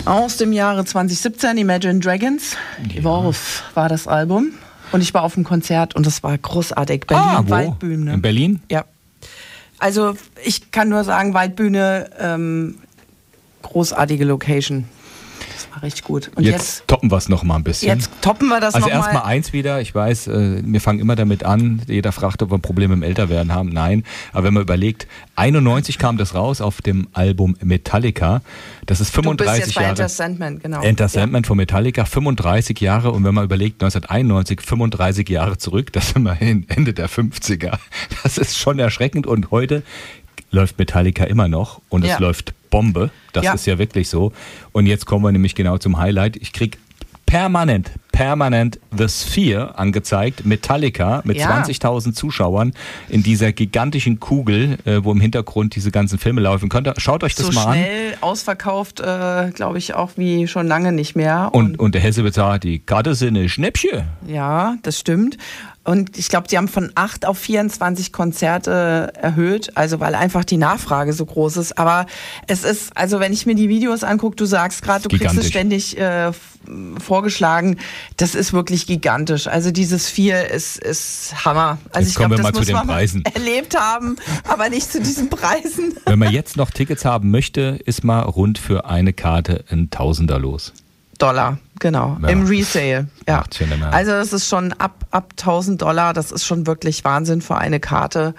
Aus dem Jahre 2017, Imagine Dragons. Evolve war das Album. Und ich war auf dem Konzert und das war großartig. Berlin, wo? Waldbühne. In Berlin? Ja. Also ich kann nur sagen, Waldbühne, großartige Location. Das war richtig gut. Und jetzt toppen wir es noch mal ein bisschen. Jetzt toppen wir das also noch mal. Also erstmal eins wieder, ich weiß, wir fangen immer damit an, jeder fragt, ob wir ein Problem im Älterwerden haben. Nein, aber wenn man überlegt, 91 kam das raus auf dem Album Metallica. Das ist 35 du bist jetzt bei Jahre. Enter Sandman, genau. Enter Sandman von Metallica, 35 Jahre. Und wenn man überlegt, 1991, 35 Jahre zurück, das sind immerhin Ende der 50er. Das ist schon erschreckend. Und heute läuft Metallica immer noch und es läuft Bombe. Das ist ja wirklich so. Und jetzt kommen wir nämlich genau zum Highlight. Ich krieg permanent The Sphere angezeigt, Metallica mit 20.000 Zuschauern in dieser gigantischen Kugel, wo im Hintergrund diese ganzen Filme laufen. Schaut euch das mal an. So schnell ausverkauft, glaube ich, auch wie schon lange nicht mehr. Und der Hesse bezahlt, die Karte sind eine Schnäppchen. Ja, das stimmt. Und ich glaube, die haben von 8 auf 24 Konzerte erhöht, also weil einfach die Nachfrage so groß ist. Aber es ist, also wenn ich mir die Videos angucke, du sagst gerade, du kriegst es ständig vorgeschlagen, das ist wirklich gigantisch. Also dieses 4 ist Hammer. Also jetzt kommen wir mal zu den Preisen. Erlebt haben, aber nicht zu diesen Preisen. Wenn man jetzt noch Tickets haben möchte, ist mal rund für eine Karte ein Tausender los. $, genau, ja. Im Resale. Ja. Ja. Also das ist schon ab $1.000, das ist schon wirklich Wahnsinn für eine Karte.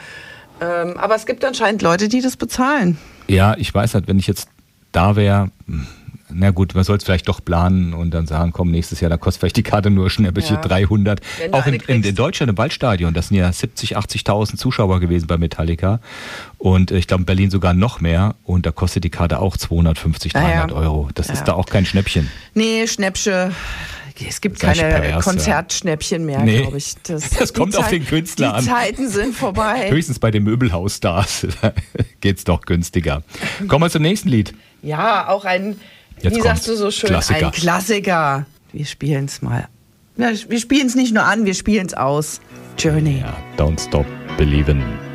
Aber es gibt anscheinend Leute, die das bezahlen. Ja, ich weiß halt, wenn ich jetzt da wäre, na gut, man soll es vielleicht doch planen und dann sagen, komm, nächstes Jahr, da kostet vielleicht die Karte nur schnell 300. Auch in Deutschland im Waldstadion, das sind ja 70.000, 80.000 Zuschauer gewesen bei Metallica und ich glaube in Berlin sogar noch mehr und da kostet die Karte auch 250, 300 Euro. Das ist da auch kein Schnäppchen. Nee, Schnäppchen. Es gibt keine Konzertschnäppchen mehr, glaube ich. Das kommt auf den Künstler an. Die Zeiten sind vorbei. Höchstens bei den Möbelhausstars geht's doch günstiger. Kommen wir zum nächsten Lied. Ja, auch wie sagst du so schön, ein Klassiker. Wir spielen es mal. Ja, wir spielen es nicht nur an, wir spielen es aus. Journey. Ja, Don't Stop Believin'.